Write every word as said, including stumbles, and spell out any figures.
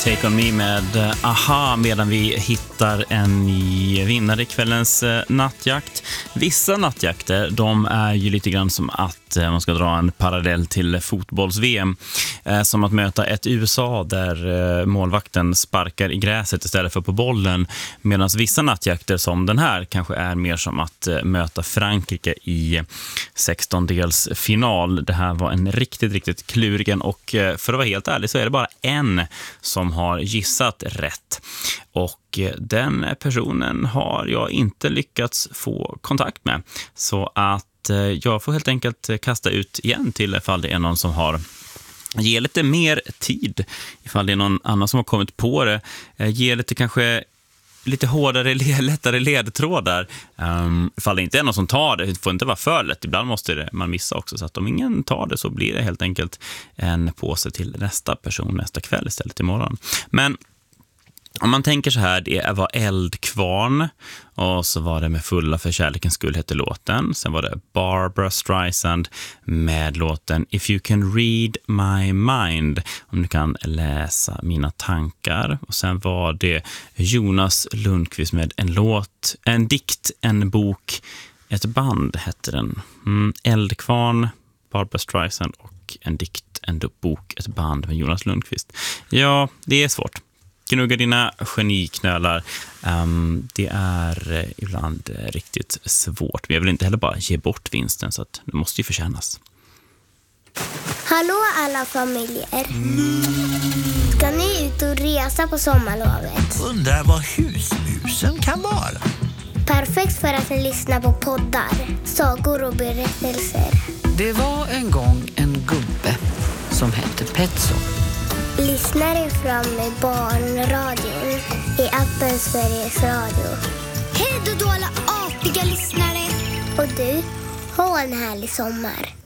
Take On Me med Aha, medan vi hittar en ny vinnare i kvällens nattjakt. Vissa nattjakter, de är ju lite grann som att man ska dra en parallell till fotbolls-V M. Som att möta ett U S A där målvakten sparkar i gräset istället för på bollen. Medan vissa nattjakter som den här kanske är mer som att möta Frankrike i sextondelsfinal. Det här var en riktigt, riktigt klurigen, och för att vara helt ärlig så är det bara en som har gissat rätt. Och den personen har jag inte lyckats få kontakt med. Så att jag får helt enkelt kasta ut igen till ifall det är någon som har ge lite mer tid, ifall det är någon annan som har kommit på det. Ge lite kanske lite hårdare, lättare ledtrådar. Um, ifall det inte är någon som tar det, det får inte vara för lätt. Ibland måste det, man missa också. Så att om ingen tar det så blir det helt enkelt en påse till nästa person nästa kväll istället imorgon. Men om man tänker så här, det var Eldkvarn, och så var det Med fulla för kärlekens skull hette låten. Sen var det Barbra Streisand med låten If You Can Read My Mind, om du kan läsa mina tankar. Och sen var det Jonas Lundqvist med en låt, en dikt, en bok, ett band hette den. Mm, Eldkvarn, Barbra Streisand och en dikt, en bok, ett band med Jonas Lundqvist. Ja, det är svårt. Gnugga dina geniknölar. Um, det är ibland riktigt svårt. Men jag vill inte heller bara ge bort vinsten, så att det måste ju förtjänas. Hallå alla familjer. Ska ni ut och resa på sommarlovet? Undrar vad husmusen kan vara. Perfekt för att ni lyssnar på poddar, sagor och berättelser. Det var en gång en gubbe som hette Petso. Lyssnar fram med barnradion i appen Sveriges Radio. Hej då alla artiga lyssnare. Och du, ha en härlig sommar.